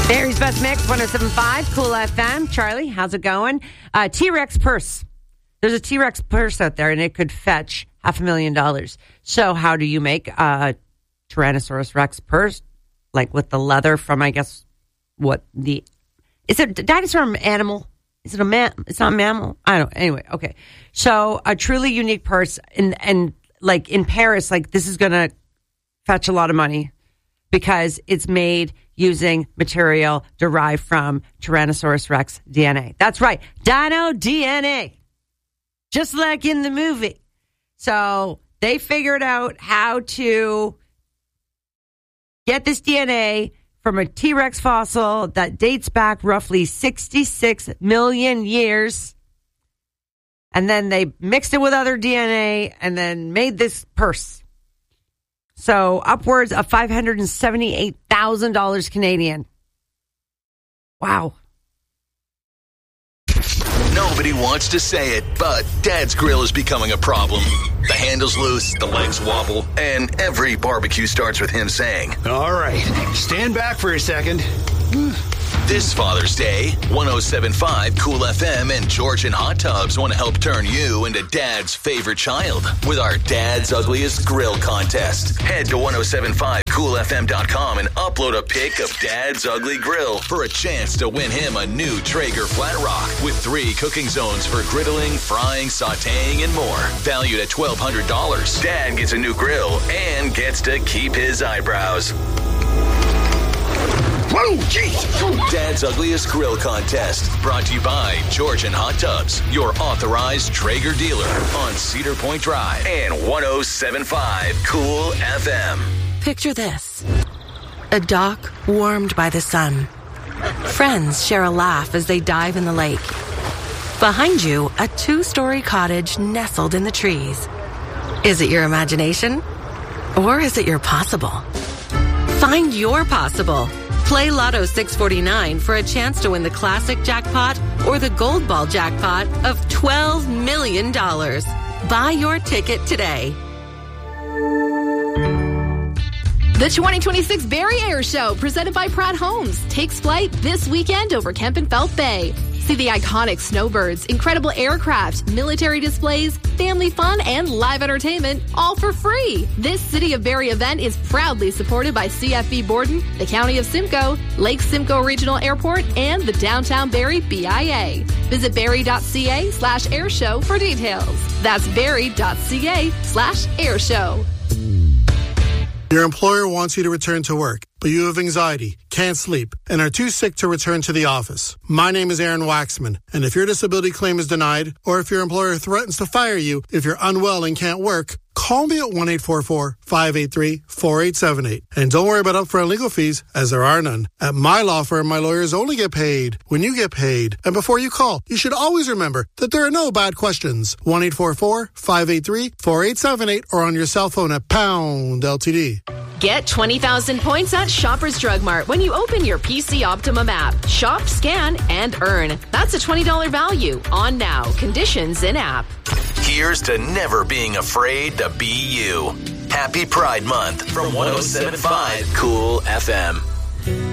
Barry's Best Mix, 107.5, Cool FM. Charlie, how's it going? T-Rex purse. There's a T-Rex purse out there, and it could fetch $500,000. So how do you make a Tyrannosaurus Rex purse? Like with the leather from, I guess, is it a dinosaur animal? Is it a man? It's not a mammal? I don't know. Anyway, okay. So a truly unique purse, and like in Paris, like this is going to fetch a lot of money because it's made using material derived from Tyrannosaurus Rex DNA. That's right. Dino DNA. Just like in the movie. So they figured out how to get this DNA from a T-Rex fossil that dates back roughly 66 million years. And then they mixed it with other DNA and then made this purse. So upwards of $578,000 Canadian. Wow. Nobody wants to say it, but Dad's Grill is becoming a problem. The handle's loose, the legs wobble, and every barbecue starts with him saying, "All right, stand back for a second." This Father's Day, 107.5 Cool FM and Georgian Hot Tubs want to help turn you into Dad's favorite child with our Dad's Ugliest Grill contest. Head to 1075coolfm.com and upload a pic of Dad's Ugly Grill for a chance to win him a new Traeger Flat Rock with 3 cooking zones for griddling, frying, sauteing, and more. Valued at $1,200. Dad gets a new grill and gets to keep his eyebrows. Whoa, jeez. Dad's Ugliest Grill Contest, brought to you by Georgian Hot Tubs, your authorized Traeger dealer on Cedar Point Drive and 107.5 Cool FM. Picture this. A dock warmed by the sun. Friends share a laugh as they dive in the lake. Behind you, a 2-story cottage nestled in the trees. Is it your imagination? Or is it your possible? Find your possible. Play Lotto 649 for a chance to win the classic jackpot or the gold ball jackpot of $12 million. Buy your ticket today. The 2026 Barrie Air Show, presented by Pratt Homes, takes flight this weekend over Kempenfelt Bay. See the iconic snowbirds, incredible aircraft, military displays, family fun, and live entertainment, all for free. This City of Barrie event is proudly supported by CFB Borden, the County of Simcoe, Lake Simcoe Regional Airport, and the Downtown Barrie BIA. Visit barrie.ca/airshow for details. That's barrie.ca/airshow. Your employer wants you to return to work, but you have anxiety, can't sleep, and are too sick to return to the office. My name is Aaron Waxman, and if your disability claim is denied, or if your employer threatens to fire you if you're unwell and can't work, call me at 1-844-583-4878. And don't worry about upfront legal fees, as there are none. At my law firm, my lawyers only get paid when you get paid. And before you call, you should always remember that there are no bad questions. 1-844-583-4878 or on your cell phone at pound LTD. Get 20,000 points at Shoppers Drug Mart when you open your PC Optimum app. Shop, scan, and earn. That's a $20 value on now. Conditions in app. Here's to never being afraid to be you. Happy Pride Month from 107.5 Cool FM.